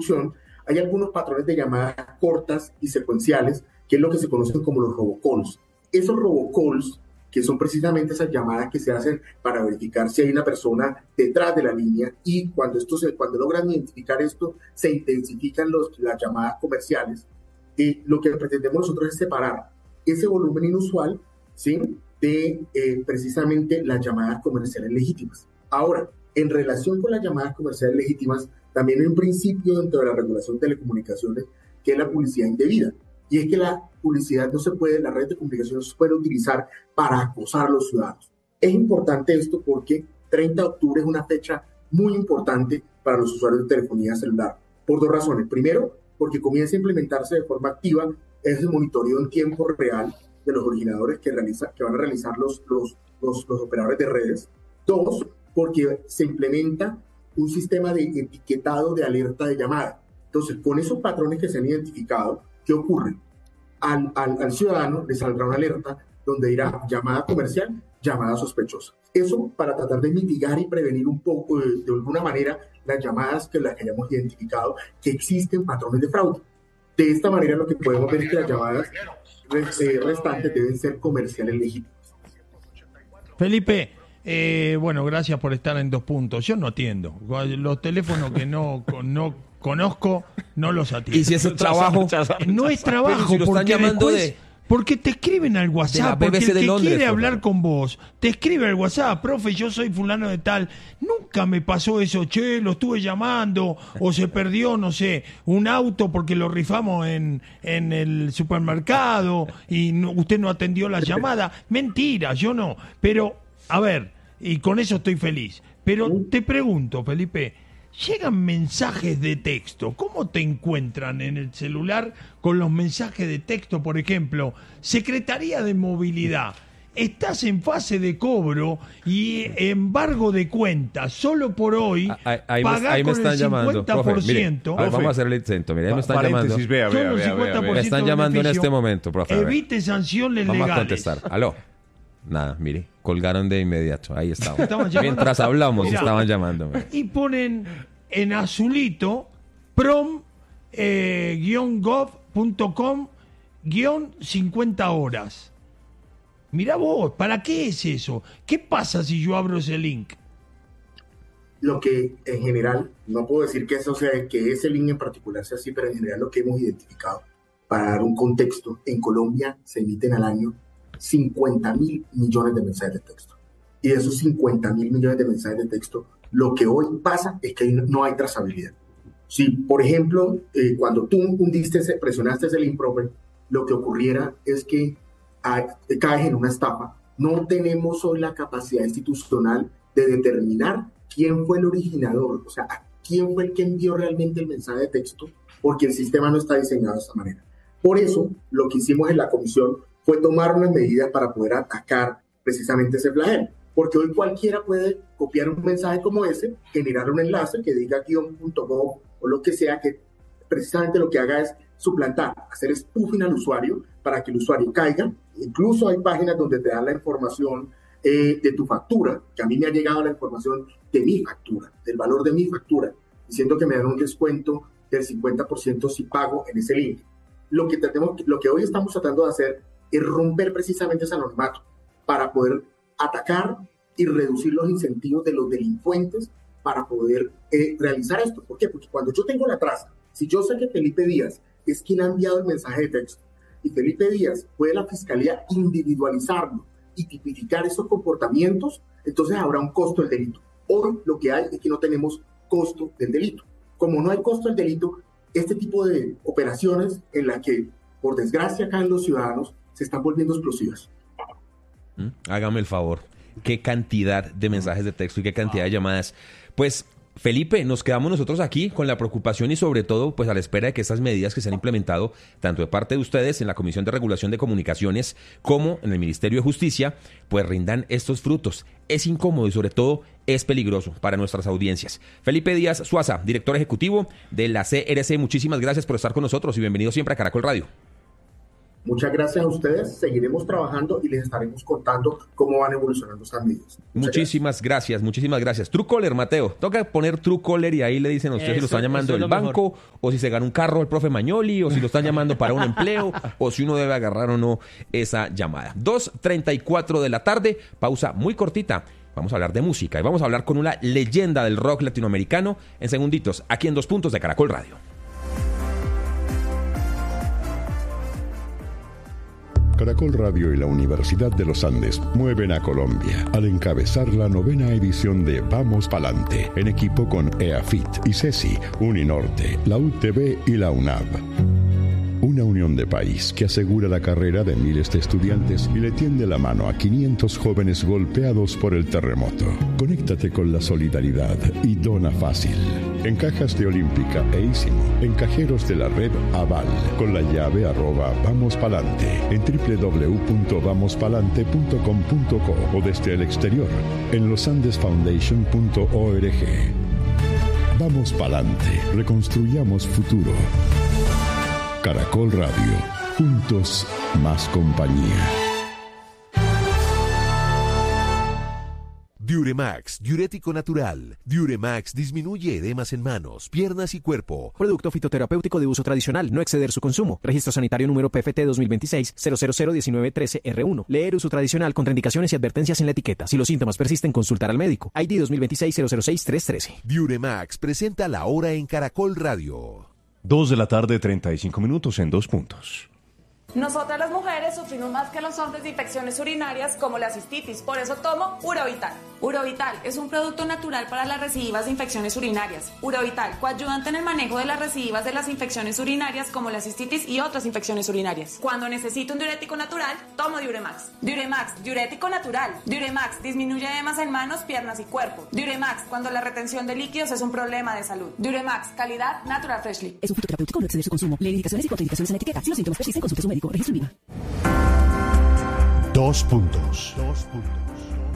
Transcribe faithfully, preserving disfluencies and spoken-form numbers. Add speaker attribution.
Speaker 1: introducción, hay algunos patrones de llamadas cortas y secuenciales, que es lo que se conocen como los robocalls. Esos robocalls, que son precisamente esas llamadas que se hacen para verificar si hay una persona detrás de la línea, y cuando, esto se, cuando logran identificar esto, se intensifican los, las llamadas comerciales. Eh, lo que pretendemos nosotros es separar ese volumen inusual, ¿sí?, de eh, precisamente las llamadas comerciales legítimas. Ahora, en relación con las llamadas comerciales legítimas, también hay un principio dentro de la regulación de telecomunicaciones que es la publicidad indebida. Y es que la publicidad no se puede, la red de comunicación no se puede utilizar para acosar a los ciudadanos. Es importante esto porque treinta de octubre es una fecha muy importante para los usuarios de telefonía celular, por dos razones. Primero, porque comienza a implementarse de forma activa ese monitoreo en tiempo real de los originadores que, realiza, que van a realizar los, los, los, los operadores de redes. Dos, porque se implementa un sistema de etiquetado de alerta de llamada. Entonces, con esos patrones que se han identificado, ¿qué ocurre? Al, al, al ciudadano le saldrá una alerta donde dirá llamada comercial, llamada sospechosa. Eso para tratar de mitigar y prevenir un poco, de, de alguna manera, las llamadas que las que hayamos identificado, que existen patrones de fraude. De esta manera, lo que podemos ver es que las llamadas restantes deben ser comerciales legítimas.
Speaker 2: Felipe, eh, bueno, gracias por estar en Dos Puntos. Yo no atiendo. Los teléfonos que no, no conozco, no los atiendo.
Speaker 3: ¿Y si es el trabajo?
Speaker 2: No es trabajo,
Speaker 3: si lo están
Speaker 2: porque
Speaker 3: llamando
Speaker 2: después,
Speaker 3: de...
Speaker 2: porque te escriben al WhatsApp, porque el que
Speaker 3: de Londres,
Speaker 2: quiere hablar con vos, te escribe al WhatsApp, profe, yo soy fulano de tal. Nunca me pasó eso, che, lo estuve llamando, o se perdió, no sé, un auto porque lo rifamos en, en el supermercado y no, usted no atendió la llamada. Mentira, yo no. Pero, a ver, y con eso estoy feliz. Pero te pregunto, Felipe, llegan mensajes de texto. ¿Cómo te encuentran en el celular con los mensajes de texto? Por ejemplo, Secretaría de Movilidad. Estás en fase de cobro y embargo de cuentas. Solo por hoy,
Speaker 3: ahí, ahí
Speaker 2: pagá
Speaker 3: me, ahí me
Speaker 2: con
Speaker 3: están
Speaker 2: el
Speaker 3: llamando.
Speaker 2: cincuenta por ciento.
Speaker 3: Profe, mire, vamos a hacerle el centro. Mire, ahí me están llamando.
Speaker 4: Vea, vea, vea, vea, vea.
Speaker 3: Me están llamando en este momento, profe.
Speaker 2: Evite sanciones
Speaker 3: vamos
Speaker 2: legales.
Speaker 3: Vamos a contestar. Aló. Nada, mire, colgaron de inmediato. Ahí estaban. Mientras hablamos,
Speaker 2: Mirá,
Speaker 3: estaban llamando.
Speaker 2: Y ponen en azulito prom eh, guion gov punto com guion cincuenta horas. Mirá vos, ¿para qué es eso? ¿Qué pasa si yo abro ese link?
Speaker 1: Lo que en general, no puedo decir que eso sea, que ese link en particular sea así, pero en general lo que hemos identificado, para dar un contexto, en Colombia se emiten al año cincuenta mil millones de mensajes de texto. Y de esos cincuenta mil millones de mensajes de texto, lo que hoy pasa es que no hay trazabilidad. Si, por ejemplo, eh, cuando tú hundiste, presionaste ese link, profe, lo que ocurriera es que hay, caes en una estafa. No tenemos hoy la capacidad institucional de determinar quién fue el originador, o sea, a quién fue el que envió realmente el mensaje de texto, porque el sistema no está diseñado de esta manera. Por eso, lo que hicimos en la comisión fue tomar unas medidas para poder atacar precisamente ese flagelo. Porque hoy cualquiera puede copiar un mensaje como ese, generar un enlace que diga guion punto gov o lo que sea, que precisamente lo que haga es suplantar, hacer spoofing al usuario para que el usuario caiga. Incluso hay páginas donde te dan la información eh, de tu factura, que a mí me ha llegado la información de mi factura, del valor de mi factura, diciendo que me dan un descuento del cincuenta por ciento si pago en ese link. Lo que, tenemos, lo que hoy estamos tratando de hacer es romper precisamente ese anonimato para poder atacar y reducir los incentivos de los delincuentes para poder eh, realizar esto. ¿Por qué? Porque cuando yo tengo la traza, si yo sé que Felipe Díaz es quien ha enviado el mensaje de texto y Felipe Díaz puede la fiscalía individualizarlo y tipificar esos comportamientos, entonces habrá un costo del delito. Hoy lo que hay es que no tenemos costo del delito. Como no hay costo del delito, este tipo de operaciones en las que, por desgracia, caen los ciudadanos, se están volviendo explosivas.
Speaker 3: ¿Mm? Hágame el favor. ¿Qué cantidad de mensajes de texto y qué cantidad de llamadas? Pues, Felipe, nos quedamos nosotros aquí con la preocupación y sobre todo pues a la espera de que estas medidas que se han implementado tanto de parte de ustedes en la Comisión de Regulación de Comunicaciones como en el Ministerio de Justicia pues rindan estos frutos. Es incómodo y sobre todo es peligroso para nuestras audiencias. Felipe Díaz Suaza, director ejecutivo de la C R C, muchísimas gracias por estar con nosotros y bienvenido siempre a Caracol Radio.
Speaker 1: Muchas gracias a ustedes, seguiremos trabajando y les estaremos contando cómo van evolucionando estas medidas. Muchas
Speaker 3: muchísimas gracias. gracias, muchísimas gracias. Truecaller, Mateo, toca poner Truecaller y ahí le dicen a usted eso, si lo están llamando del banco, mejor. O si se gana un carro el profe Mañoli, o si lo están llamando para un empleo, o si uno debe agarrar o no esa llamada. dos treinta y cuatro de la tarde, pausa muy cortita. Vamos a hablar de música y vamos a hablar con una leyenda del rock latinoamericano en segunditos, aquí en Dos Puntos de Caracol Radio.
Speaker 4: Caracol Radio y la Universidad de los Andes mueven a Colombia al encabezar la novena edición de Vamos Palante, en equipo con EAFIT, ICESI, Uninorte, la U T B y la UNAV. Una unión de país que asegura la carrera de miles de estudiantes y le tiende la mano a quinientos jóvenes golpeados por el terremoto. Conéctate con la solidaridad y dona fácil. En cajas de Olímpica e Ísimo, en cajeros de la red Aval, con la llave arroba Vamos Palante, en doble u doble u doble u punto vamos palante punto com punto co o desde el exterior, en losandesfoundation punto org. Vamos Palante, reconstruyamos futuro. Caracol Radio, juntos más compañía.
Speaker 5: Diuremax, diurético natural. Diuremax disminuye edemas en manos, piernas y cuerpo.
Speaker 6: Producto fitoterapéutico de uso tradicional, no exceder su consumo. Registro sanitario número P F T dos mil veintiséis cero cero cero diecinueve trece R uno. Leer uso tradicional, contraindicaciones y advertencias en la etiqueta. Si los síntomas persisten, consultar al médico. I D dos mil veintiséis cero cero seis tres trece.
Speaker 5: Diuremax presenta la hora en Caracol Radio.
Speaker 7: Dos de la tarde, treinta y cinco minutos en Dos Puntos.
Speaker 8: Nosotras las mujeres sufrimos más que los hombres de infecciones urinarias como la cistitis, por eso tomo Urovital. Urovital es un producto natural para las recidivas de infecciones urinarias. Urovital, coayudante en el manejo de las recidivas de las infecciones urinarias como la cistitis y otras infecciones urinarias. Cuando necesito un diurético natural, tomo Diuremax. Diuremax, diurético natural. Diuremax disminuye edemas en manos, piernas y cuerpo. Diuremax, cuando la retención de líquidos es un problema de salud. Diuremax, calidad Natural Freshly.
Speaker 9: Es un fitoterapéutico, no exceder su consumo. Lee indicaciones y contraindicaciones en la etiqueta. Si los síntomas persisten, consulte a su médico. Registro INVIMA.
Speaker 5: Dos puntos. Dos puntos.